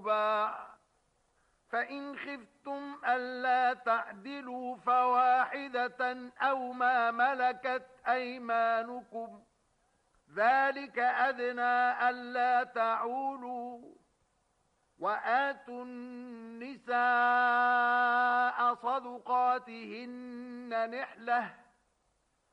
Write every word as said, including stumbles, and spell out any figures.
الرباع فإن خفتم ألا تعدلوا فواحدة أو ما ملكت أيمانكم ذلك أدنى ألا تعولوا وآتوا النساء صدقاتهن نحلة